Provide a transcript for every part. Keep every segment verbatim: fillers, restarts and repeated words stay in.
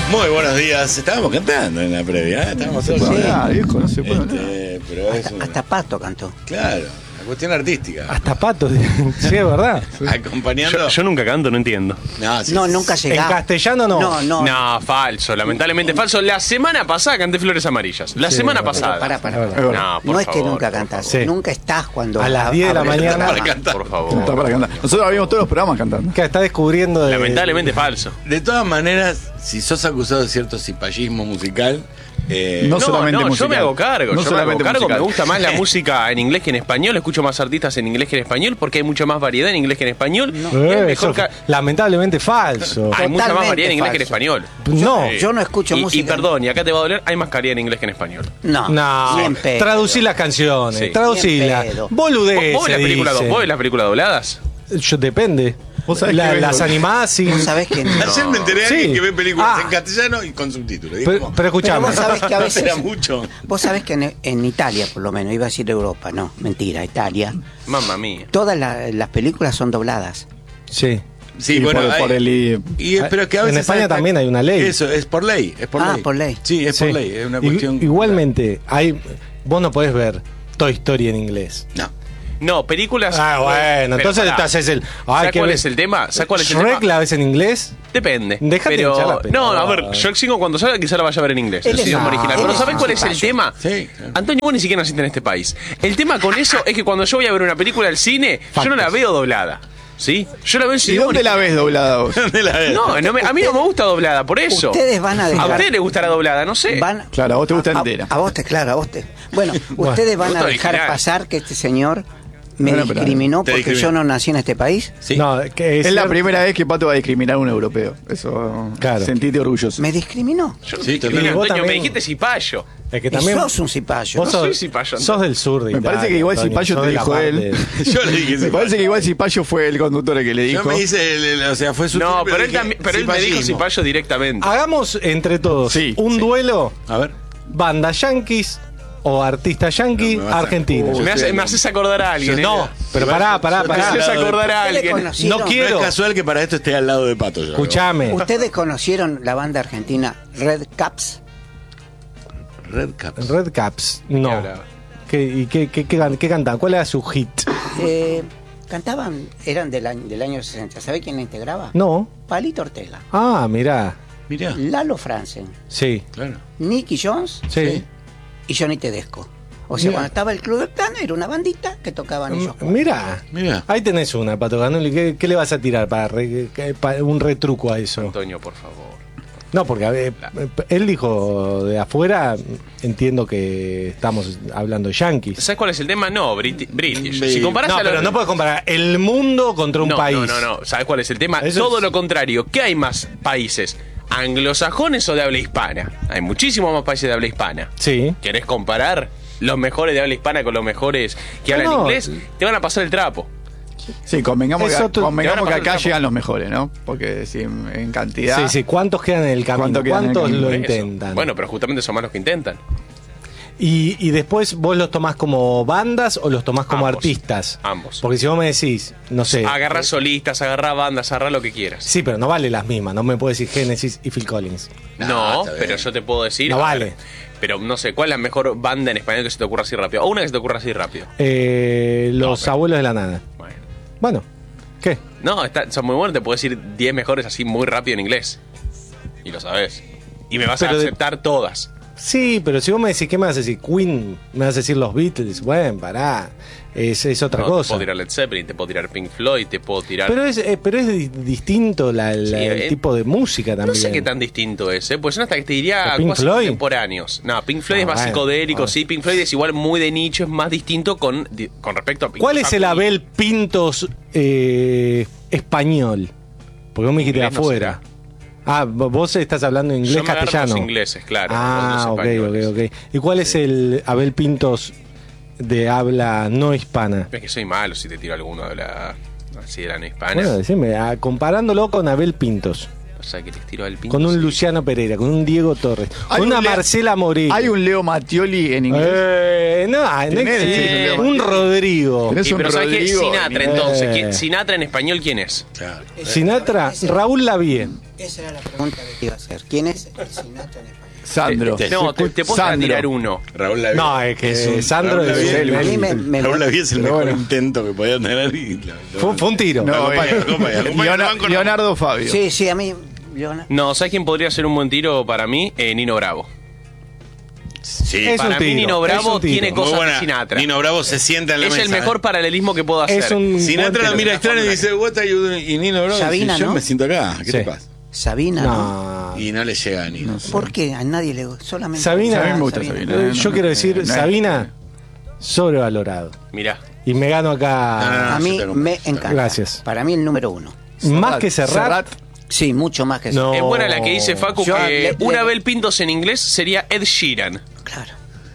Muy buenos días. Estábamos cantando en la previa, ¿eh? Estábamos No se puede hablar, viejo, no se puede este, hablar. pero es Hasta, una... hasta Pato cantó. Claro, la cuestión artística. Hasta Pato, sí, es verdad. Acompañando. Yo, yo nunca canto, no entiendo. No, sí, No, sí, nunca sí. llegaba. En castellano no. No, no. No, falso, lamentablemente falso. La semana pasada canté Flores Amarillas. La Sí, semana pero pasada. Pará, pará, Es pará. verdad. No, por No es que favor, nunca por cantás, Sí. nunca estás cuando A las diez de la abres el mañana. programa. Para cantar. Por favor. Está para cantar. Nosotros abrimos todos los programas cantando. Que está descubriendo de... Lamentablemente falso. De todas maneras, si sos acusado de cierto cipallismo musical. Eh, No No, solamente no, yo musical. me hago cargo. No yo me hago solamente cargo. musical. Me gusta más la música en inglés que en español. Escucho más artistas en inglés que en español porque hay mucha más variedad en inglés que en español. Y Eh, es eso mejor ca- lamentablemente falso. Hay mucha más Totalmente variedad en inglés que en falso. español. No, Sí. Yo no escucho y, música. Y perdón, y acá te va a doler, hay más calidad en inglés que en español. No, no. ni en pedo. Traducí las canciones, Sí. traducílas. Ni en pedo. Boludez. ¿Vos ves las películas do- vos ves las películas dobladas? Yo depende. Vos sabés La- que ves las lo- animadas sí. Vos sabés que no. Ayer me enteré de alguien Sí. que ve películas Ah. en castellano y con subtítulos. Y Pero, como, pero escuchame. Pero vos sabés que a veces- Era mucho. Vos sabés que en, en Italia, por lo menos, iba a decir Europa, no, mentira, Italia, Mamma mía. todas la- las películas son dobladas. Sí. Sí, Y bueno, por, hay- por el I- y, pero que a En veces España está- también hay una ley. Eso, es por ley. Es por Ah, ley. por ley. Sí, es Sí. por ley. Es una I- cuestión. Igualmente, hay, vos no podés ver Toy Story en inglés. No. No, películas. Ah, bueno, Pero entonces pará. te haces el. ¿Sabes cuál es el tema? ¿Sabes cuál es el Shrek tema? la ves en inglés. Depende. Déjate pero hinchar la pelota. no, a ver, Shrek cinco cuando salga quizá la vaya a ver en inglés, Él el es idioma un- original. él Pero es ¿sabés un cuál es el cipayo. tema? Sí, claro. Antonio, vos ni siquiera naciste en este país. El tema con eso es que cuando yo voy a ver una película al cine, yo no la veo doblada. ¿Sí? Yo la veo en su ¿Y idioma dónde la original. ves doblada vos? ¿Dónde la ves? No, no me- a mí no me gusta doblada, por eso. Ustedes van a A dejar. ustedes les gusta la doblada, no sé. van- Claro, a vos te gusta a, entera. A, vos te, claro, a vos te. Bueno, ustedes van a gusto dejar original. pasar que este señor me Bueno, pero- discriminó Te porque discriminó. yo no nací en este país. Sí. No, que es, Es la cierto- primera vez que Pato va a discriminar a un europeo. Eso, Claro. sentite orgulloso. Me discriminó. Yo no Sí, te totalmente. discrimino, Y vos Antonio, me también. dijiste cipayo. Es que Y también. sos un cipayo. Vos No sos, soy cipayo, sos del sur de Me Italia, parece que igual Antonio, Cipayo sos te de la dijo él. parte- Yo le dije. Me parece que igual Cipayo fue el conductor el que le Yo dijo. me hice. el- el- o sea, fue su. No, pero él, también, pero él me dijo cipayo directamente. Hagamos entre todos Sí, un sí. duelo, A ver. banda yankees o artista yankee, No, me vas a- argentina. Uh, Me, hace- me haces acordar a alguien. no, ¿eh? pero Igual pará, yo- pará, yo Me pará. estoy haces al lado de- acordar a ¿Ustedes alguien. conocieron, No No quiero. es casual que para esto esté al lado de Pato. yo. Escuchame. ¿Ustedes conocieron la banda argentina Red Caps? Red Caps. Red Caps, ¿Qué no. hablaba? ¿Qué, ¿Y qué, qué, qué, can- qué cantan? ¿Cuál era su hit? Eh, cantaban, eran del año, del año sesenta. ¿Sabe quién la integraba? No. Palito Ortega, Ah, mirá. Mirá. Lalo Franzen, Sí, Claro. Nicky Jones sí. y Johnny Tedesco. O sea, Mira. cuando estaba el Club de Plano era una bandita que tocaban ellos. M- Mirá. Mirá. Ahí tenés una, Pato Ganoli. ¿Qué, qué le vas a tirar para, re- que- para un retruco a eso? Antonio, por favor. No, porque a ver, él dijo de afuera, entiendo que estamos hablando de yankees. ¿Sabes cuál es el tema? No, Briti- British. Sí. Si comparás No, a los- pero no puedes comparar el mundo contra un no, país. No, no, no. ¿Sabes cuál es el tema? Eso Todo es- lo contrario. ¿Qué hay más países? ¿Anglosajones o de habla hispana? Hay muchísimos más países de habla hispana. Sí. ¿Querés comparar los mejores de habla hispana con los mejores que hablan No. inglés? Te van a pasar el trapo. Sí, convengamos, Es que, otro- convengamos te van a que pasar acá el trapo. llegan los mejores, ¿no? Porque si en, en cantidad. Sí, sí. ¿Cuántos quedan en el camino? ¿Cuántos quedan en el ¿Cuántos camino? lo Por eso. intentan? Bueno, pero justamente son más los que intentan. Y, y después vos los tomás como bandas o los tomás como Ambos. artistas. Ambos. Porque si vos me decís, no sé. Agarrá solistas, agarrá bandas, agarrá lo que quieras. Sí, pero no vale las mismas. No me puedes decir Genesis y Phil Collins. No, No, está bien. pero yo te puedo decir. No a ver, vale. Pero no sé, ¿cuál es la mejor banda en español que se te ocurra así rápido? O una que se te ocurra así rápido. Eh, los No, pero- abuelos de la nada. Bueno. Bueno, ¿qué? No, está, son muy buenos, te puedo decir diez mejores así muy rápido en inglés. Y lo sabes. Y me vas Pero a de- aceptar todas. Sí, pero si vos me decís, ¿qué me vas a decir? Queen, me vas a decir los Beatles. Bueno, pará. Es, es otra No, Te cosa. puedo tirar Led Zeppelin, te puedo tirar Pink Floyd, te puedo tirar. Pero es, eh, pero es di- distinto la, la- Sí, el eh, tipo de música también. no sé qué tan distinto es, ¿eh? Pues son hasta que te diría ¿De Pink casi Floyd? contemporáneos. No, Pink Floyd Ah, es más bueno, psicodélico, bueno. sí. Pink Floyd es igual muy de nicho, es más distinto con, di- con respecto a Pink ¿Cuál es el Floyd. Abel Pintos eh, español? Porque vos me dijiste de Inglés no afuera. será. Ah, vos estás hablando inglés Yo me agarro castellano. los ingleses, claro. Ah, los ok, ok, españoles. ok. ¿Y cuál es el Abel Pintos de habla no hispana? Es que soy malo si te tiro alguno de la así de la no hispana. Bueno, decime, ah, comparándolo con Abel Pintos, O sea, que les tiro al pinto. con un sí. Luciano Pereira, con un Diego Torres, Hay con un una Leo- Marcela Moreno. Hay un Leo Mattioli en inglés. Eh, no, no Tenés, existe. sí, un Rodrigo. Tenés Sí, un pero ¿sabes qué? Rodrigo Sinatra, en entonces. Eh. ¿quién- Sinatra en español, ¿quién es? Claro. Sinatra, Raúl Lavie. Esa era la pregunta que te iba a hacer. ¿Quién es el Sinatra en español? Sandro. Te- no, te, te puedo Sandro. tirar uno. Raúl Lavie. No, es que un- Sandro Raúl es Lavie- el- A mí me, me Raúl lo- Lavie es el Pero mejor bueno. intento que podía tener. Y lo- lo- Fue, fue un tiro. No, acompaña, eh, acompaña, acompaña, Leona- lo banco, no. Leonardo Fabio. Sí, sí, a mí... Leona- No, ¿sabes quién podría ser un buen tiro para mí? Eh, Nino Bravo. Sí, Es Para un mí tiro, Nino es Bravo un tiro. tiene muy cosas buena. de Sinatra. Nino Bravo se sienta en la es mesa. el mejor ¿eh? paralelismo que puedo hacer. Es un Sinatra lo buen mira tiro. extraño y dice, what are you doing? Y Nino Bravo Sabina, dice, yo ¿no? me siento acá. ¿Qué Sí. te pasa? Sabina, ¿no? No. Y no le llega a Nino. ¿Por qué? A nadie le gusta. Solamente Sabina, A mí me gusta Sabina. Eh, Yo No, quiero no, decir, no, no. Sabina, sobrevalorado. Mirá. Y me gano acá. No, no, no. A mí yo tengo- me encanta. Gracias. Para mí el número uno. Más que Serrat. Sí, mucho más que No. Es buena la que dice Facu, Yo que le- le- una Bel Pintos en inglés sería Ed Sheeran. Claro.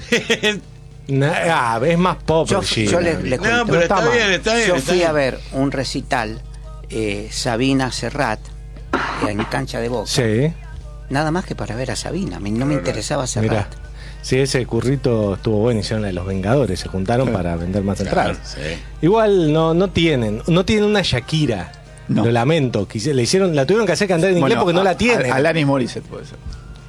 Na- ah, es más pop. Yo, el Sheeran. yo le, le cuento. No, pero está está bien, mal. está bien. Yo está fui bien. a ver un recital, eh, Sabina Serrat, en cancha de Boca. Sí, Nada más que para ver a Sabina. A mí no me interesaba mira. Serrat. Sí, ese currito estuvo bueno. Hicieron la de los Vengadores. Se juntaron para vender más Claro, entradas. sí. Igual no, no tienen. No tienen una Shakira. No. Lo lamento. Quise- le hicieron, la tuvieron que hacer cantar en inglés Bueno, porque no a- la tienen. a- Alanis Morissette puede ser.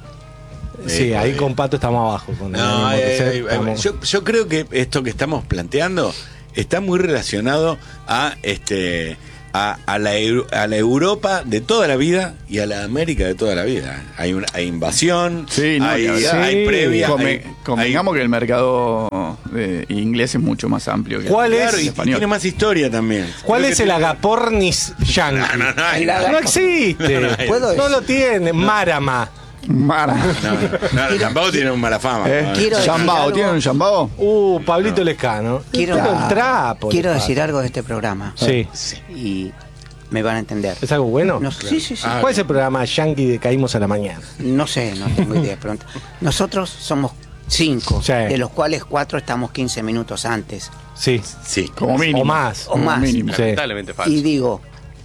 Sí, Sí, ahí sí. con Pato estamos abajo. Con No, Alanis ay, Morissette, ay, ay, estamos- yo, yo creo que esto que estamos planteando está muy relacionado a este a, a la, Eu- a la Europa de toda la vida y a la América de toda la vida. Hay una hay invasión, Sí, no, hay, ni hablar. hay Sí. previa, Come- hay- convengamos hay- que el mercado de inglés es mucho más amplio que ¿Cuál el es? claro, y, y español. tiene más historia también. ¿Cuál Creo es que el tiene- agapornis yankee? No, no, no, hay- El aga- No existe. No, No, no, ¿Puedo decir? lo tiene. Marama. Mara. no, no, no, tampoco tiene una mala fama. ¿Eh? ¿no? Quiero decir ¿Chambao? algo. ¿Tienen un chambao? Uh, Pablito Lescano. Quiero- Pero el trapo. Quiero le decir pasa. algo de este programa. Sí. Y me van a entender. ¿Es algo bueno? No, sí, sí, sí. Ah, ¿Cuál es el programa yankee de Caímos a la Mañana? No sé, no tengo idea. Pronto. Nosotros somos cinco, Sí. de los cuales cuatro estamos quince minutos antes. Sí. Sí. Como mínimo. O más. O más. mínimo. Sí. Lamentablemente falso. Y digo,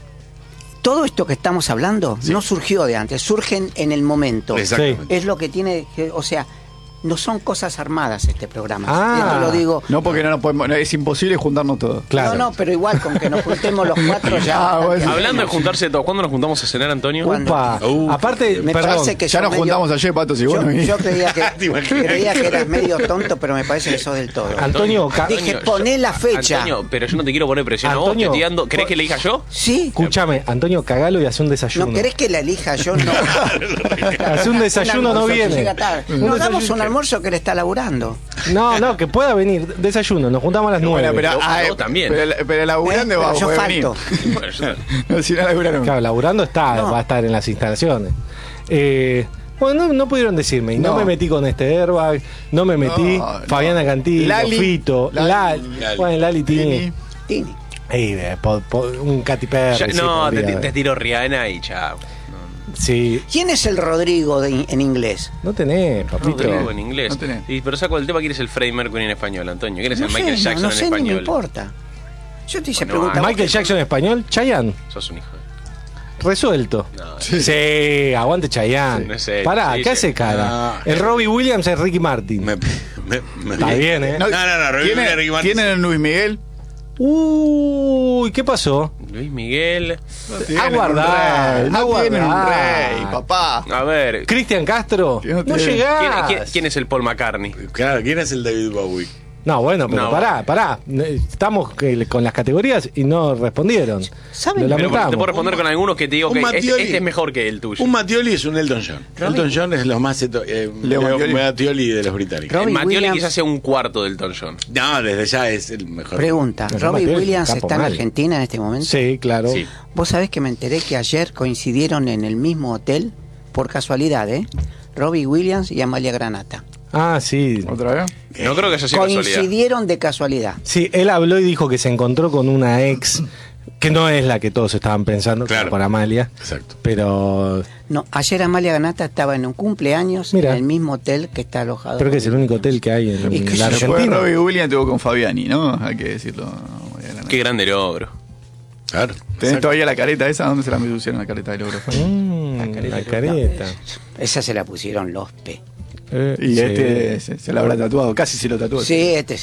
todo esto que estamos hablando no surgió de antes, surgen en el momento. Exactamente. Es lo que tiene, que- o sea, no son cosas armadas este programa. Ah. Esto lo digo. No, porque no nos podemos, no, es imposible juntarnos todos. Claro. No, no, pero igual con que nos juntemos los cuatro ya. Ah, bueno. Hablando de juntarse todos, ¿cuándo nos juntamos a cenar, Antonio? ¿Cuándo? Upa. Uh, Aparte, Me perdón. parece que Ya sos nos medio- juntamos ayer, Pato, si vos Yo, no viniste. yo creía que ¿Te imaginas? creía que eras medio tonto, pero me parece que sos del todo. Antonio, Ca- Dije, yo- poné la fecha. Antonio, pero yo no te quiero poner presión. a vos, Antonio, te estoy dando- ¿Querés que le diga yo? Sí. escúchame, Antonio, cagalo y hace un desayuno. ¿No querés que la elija yo? No. Hace un desayuno, Un no almuerzo que viene. llega tarde. Un Nos damos desayuno. un almuerzo que él está laburando. No, no, que pueda venir. Desayuno, nos juntamos a las nueve. Bueno, pero, Yo- ah, yo eh, también. Pero, pero laburando Eh, va a pero yo poder venir. falto. Bueno, yo- No, si no laburaron. Claro, laburando está, No. va a estar en las instalaciones. Eh, bueno, no, no pudieron decirme. Y no. No. me metí con este airbag, no me metí. No, Fabiana no. Cantilo, Lali. Fito, Lali. Lali. Lali. Bueno, Lali tiene. Tini. Tini. Ey, eh, po- po- un Katy Perry. ya- sí, no, te, podría te haber. tiro Rihanna y chao. Sí, ¿Quién es el Rodrigo de- en inglés? no tenés, papito. Rodrigo en inglés. No tenés. Y, pero saco el tema, ¿quién es el Freddie Mercury en español, Antonio? ¿Quién es No el sé, Michael no- Jackson no en sé, ni me español? importa. Yo te hice Bueno, pregunta. ah, Michael Jackson en español, Chayanne. Sos un hijo de... Resuelto. No, Sí, aguante Chayanne. Sí, no sé, Pará, sí, ¿qué sí. hace cara? No. El Robbie Williams es Ricky Martin. Me, me, me- Está bien, ¿eh? No, no, no, Robbie ¿Tienen, Williams, Ricky Martin. ¿Tienen Luis Miguel? Uy, ¿qué pasó? Luis Miguel. Tienen un Aguardá, rey. No tienen un aguardá. rey, papá. A ver. Cristian Castro. Que no No tiene- llegás. ¿Quién, quién- quién es el Paul McCartney? Claro, ¿quién es el David Bowie? No, bueno, pero No. pará, pará. Estamos que- con las categorías y no respondieron. ¿Saben? Lo Pero lamentamos. te puedo responder con algunos que te digo Un que este, Mattioli. este es mejor que el tuyo. Un Mattioli es un Elton John. Robin- Elton John es lo más eto- eh, Leo Leo Mattioli. Mattioli de los británicos. Robin El Mattioli Williams- quizás sea un cuarto del Elton John. No, desde ya es el mejor. Pregunta, Pero ¿Robbie Mateo, Williams capo está en mal. Argentina en este momento? Sí, claro. Sí. Vos sabés que me enteré que ayer coincidieron en el mismo hotel, por casualidad, ¿eh? Robbie Williams y Amalia Granata. Ah, sí. ¿Otra vez? No creo que eso sea casualidad. Coincidieron de casualidad. Sí, él habló y dijo que se encontró con una ex que no es la que todos estaban pensando, Claro. claro, para Amalia. Exacto. Pero No, ayer Amalia Granata estaba en un cumpleaños Mira. en el mismo hotel que está alojado. creo que es el único hotel que hay en Y que la yo- Después Argentina. Robbie Williams tuvo con Fabiani, ¿no? Hay que decirlo. Qué grande logro. Claro. ¿Tenés todavía la careta esa? ¿Dónde se la pusieron la careta del oro? Mm, la careta. Esa se la pusieron los P. Eh, Y sí. este se, se la habrá tatuado, casi se lo tatuó. Sí, este sí.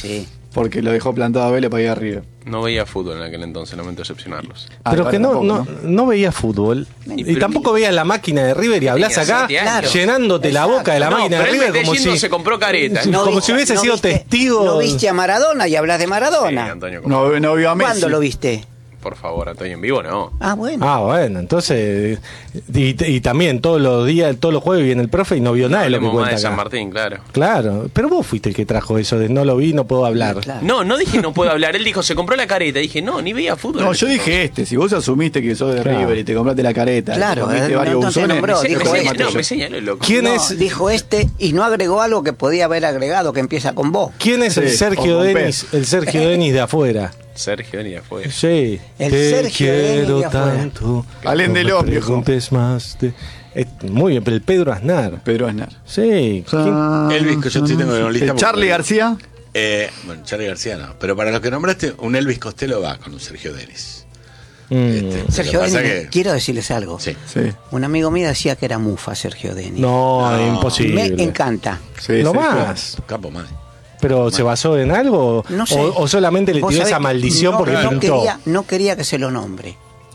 porque lo dejó plantado a Vélez para ir a River. No veía fútbol en aquel entonces, lamento decepcionarlos. Ah, Pero ahora que no, tampoco, no, no veía fútbol. Y Y, pero- tampoco veía la máquina de River y hablas tenía acá siete años. llenándote la Exacto. boca de la No, máquina de pero él River me como está yendo, si, se compró careta. como viste- si hubiese no sido viste- testigo. No viste a Maradona y hablas de Sí, Maradona. Antonio, ¿cómo? No, no vio a Messi. ¿Cuándo lo viste? Por favor, Antonio, en vivo no. Ah, bueno. Ah, bueno, entonces. Y, y también todos los días, todos los jueves viene el profe y no vio nada de lo que Hablemos más cuenta de San acá. Martín, claro. Claro, pero vos fuiste el que trajo eso de no lo vi, no puedo hablar. Claro. No, no dije no puedo hablar. Él dijo, se compró la careta. Dije, no, ni veía fútbol. No, yo dije este. Si vos asumiste que sos de Claro. River y te compraste la careta, Claro, te comiste eh, varios entonces buzones, nombró, Me, dijo me ¿cómo este. señaló, maté yo? me señaló el loco. ¿Quién No, es, dijo este y no agregó algo que podía haber agregado que empieza con vos. ¿quién es el Sí, Sergio o con Denis, el Sergio Denis de afuera? Sergio ni fue. Sí. El Te Sergio Denis quiero de afuera. tanto. Alain no me Delon, viejo. preguntes más. de- Eh, muy bien, pero el Pedro Aznar. Pedro Aznar. Sí. ¿quién? Elvis, que yo sí tengo una lista. El Charlie porque- García. Eh, bueno, Charlie García no. Pero para los que nombraste, un Elvis Costello va con un Sergio Denis. Mm. Este, Sergio lo que pasa Denis, que- quiero decirles algo. Sí. Sí. Un amigo mío decía que era mufa Sergio Denis. No, No. imposible. Me encanta. Sí, Lo sí, más. Campo más. ¿Pero se basó en algo? No sé. O, o solamente le Vos tiró sabés esa que maldición no, porque no pintó? quería, no quería que se lo nombre.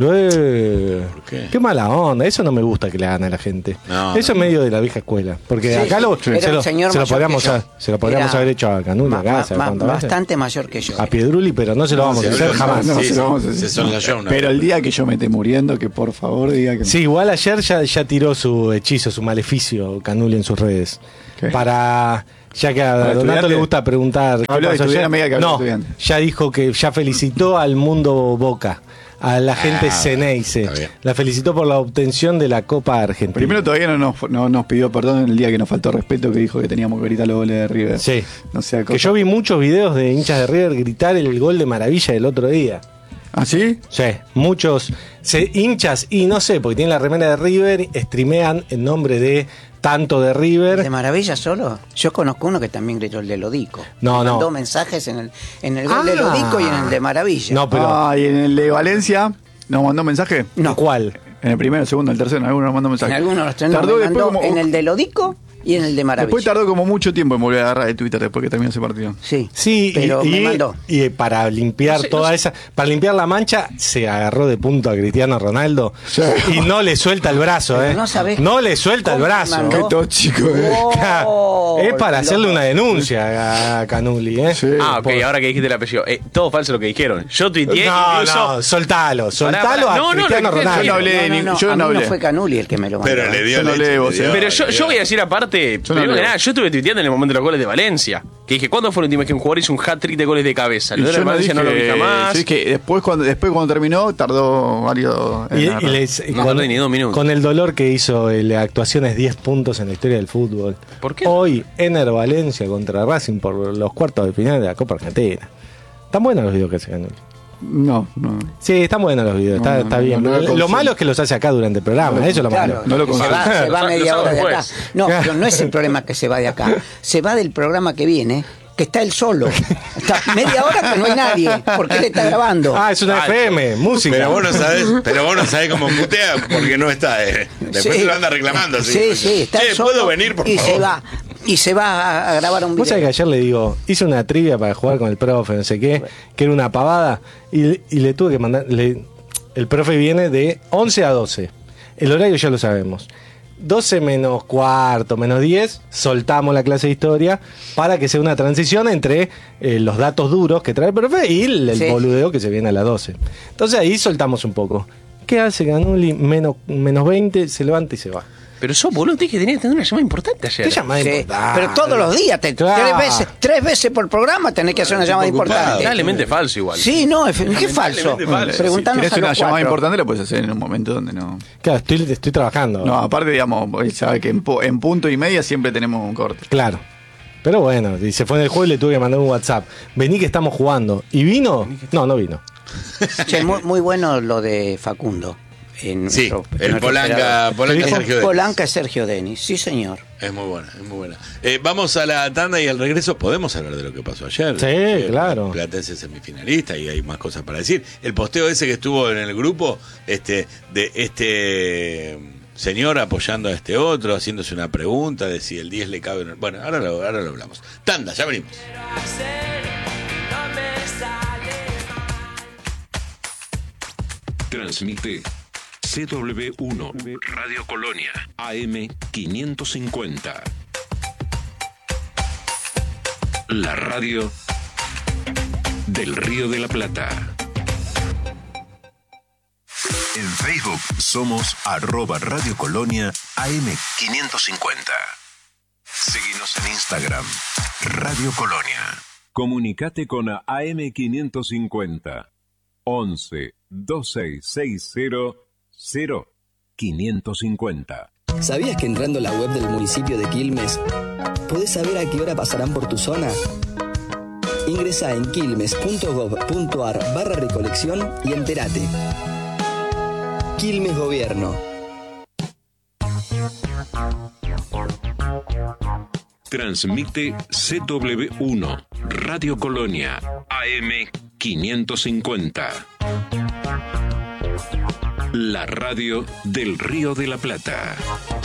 Eh, ¿Por qué? qué mala onda, eso no me gusta que le hagan a la gente. No, eso no. es medio de la vieja escuela. Porque Sí, acá lo, era se, un lo, señor se lo mayor podríamos, que yo. ha- se lo podríamos Era haber hecho a Canula, ma- acá, ma- ¿sabes ma- cuántas veces? bastante mayor que yo. A Piedruli, pero no se lo vamos se a hacer habló, jamás. No, Sí, se lo vamos a se decir. sonlayó una Pero vez. el día que yo me esté muriendo, que por favor diga que. Sí, igual ayer ya, ya tiró su hechizo, su maleficio, Canuli en sus redes. ¿Qué? Para. Ya que a ¿Para Donato estudiante? le gusta preguntar. ¿qué Habló de pasó estudiante, ayer? me diga que habló de No, estudiante. ya dijo que ya felicitó al mundo Boca, a la gente Ah, Ceneice. está bien. La felicitó por la obtención de la Copa Argentina. Primero todavía no nos, no nos pidió perdón el día que nos faltó respeto, que dijo que teníamos que gritar los goles de River. Sí. No sea Que yo vi muchos videos de hinchas de River gritar el gol de maravilla del otro día. ¿Ah, sí? Sí, muchos se, hinchas y no sé, porque tienen la remera de River, streamean en nombre de tanto de River. ¿De maravilla solo? Yo conozco uno que también gritó el de Lodico. No, no. Mandó mensajes en el, en el gol de Ah. Lodico y en el de maravilla. No, pero Ah, y en el de Valencia nos mandó mensaje. No. ¿cuál? En el primero, el segundo, el tercero, en alguno nos mandó En mensaje. alguno de los tres no, Tardó me después mandó como- en el de Lodico y en el de maravilla. Después tardó como mucho tiempo en volver a agarrar el Twitter después que terminó ese partido. Sí, Sí, pero y, me y- mandó. y para limpiar No sé, toda no sé. esa, para limpiar la mancha, se agarró de punto a Cristiano Ronaldo y no le suelta el brazo, Pero ¿eh? no sabés No le suelta el cómo brazo. mandó. Qué tóxico, eh. Oh, es para hacerle loco. una denuncia a Canuli, ¿eh? Sí. Ah, ok, Por- ahora que dijiste el apellido. Eh, todo falso lo que dijeron. Yo tuiteé No, incluso. no, soltalo, soltalo pará. a No, no, Cristiano lo que- Ronaldo. yo no hablé de No, no, ningún- no, yo a no mí no hablé. fue Canuli el que me lo mandó. Pero le dio Yo no leche, leo, le vos, dio- eh. Pero yo, le yo dio- voy a decir aparte, no primero que leo. nada, yo estuve tuiteando en el momento de los goles de Valencia. Que dije, ¿cuándo fue la última vez que un jugador hizo un hat-trick de goles de cabeza? Y Lo de yo Valencia no lo vi jamás. yo dije, después cuando, después cuando terminó, tardó varios. en Y, agarrar. y les- No con, tardé ni dos minutos. con el dolor que hizo el actuaciones diez puntos en la historia del fútbol. ¿Por qué? Hoy, Ener Valencia contra Racing por los cuartos de final de la Copa Argentina. Están buenos los videos que se ganan. No, no. Sí, están buenos los videos, está, No, está no, bien. no, no lo lo consigo. malo es que los hace acá durante el programa, eso es lo Claro, malo. No lo se consigo. va, se va Lo media sabe hora de acá. después. No, pero no es el problema que se va de acá. Se va del programa que viene, que está él solo. Está media hora que no hay nadie, porque él está grabando. Ah, es una Ah, F M, música. Pero vos no sabés, pero vos no sabés cómo putea porque no está. eh. Después Sí. se lo anda reclamando. Así. Sí, sí, está Che, él solo ¿puedo venir, por y favor? se va. Y se va a, a grabar un Vos sabés que video. ayer le digo, hice una trivia para jugar con el profe, no sé qué, que era una pavada, y, y le tuve que mandar. le- el profe viene de once a doce. El horario ya lo sabemos. doce menos cuarto, menos diez, soltamos la clase de historia para que sea una transición entre eh, los datos duros que trae el profe y el, el Sí. boludeo que se viene a las doce. Entonces ahí soltamos un poco. ¿Qué hace Ganuli? Menos, menos veinte, se levanta y se va. Pero sos boludo, te dije que tenías que tener una llamada importante ayer. ¿Qué llamada Sí, importante? pero todos los días, te- Claro. tres veces tres veces por programa tenés que hacer una llamada ocupado. importante. Lamentablemente falso igual. Sí, no, es- ¿qué falso? falso. Si Preguntanos tienes a una los llamada cuatro. importante, la puedes hacer en un momento donde no. Claro, estoy, estoy trabajando. No, aparte, digamos, él sabe que en, pu- en punto y media siempre tenemos un corte. Claro. Pero bueno, y se fue en el juego y le tuve que mandar un WhatsApp. Vení que estamos jugando. ¿Y vino? No, no vino. Che, muy, muy bueno lo de Facundo. En Sí, nuestro- el nuestro Polanca, operador. Polanca dijo? Sergio Denis. Polanca es Sergio Denis, sí señor. Es muy buena, es muy buena. Eh, vamos a la tanda y al regreso podemos hablar de lo que pasó ayer. Sí, Eh, claro. Platense semifinalista y hay más cosas para decir. El posteo ese que estuvo en el grupo, este, de este señor apoyando a este otro, haciéndose una pregunta de si el diez le cabe. en el- Bueno, ahora lo, ahora lo hablamos. Tanda, ya venimos. Quiero hacer Transmite C W uno Radio Colonia A M quinientos cincuenta. La radio del Río de la Plata. En Facebook somos arroba Radio Colonia A M quinientos cincuenta. Seguinos en Instagram, Radio Colonia. Comunicate con A M quinientos cincuenta. once veintiséis sesenta cero quinientos cincuenta. ¿Sabías que entrando a la web del municipio de Quilmes podés saber a qué hora pasarán por tu zona? Ingresá en quilmes.gov.ar barra recolección y entérate. Quilmes Gobierno. Transmite C W uno Radio Colonia A M quinientos cincuenta. La radio del Río de la Plata.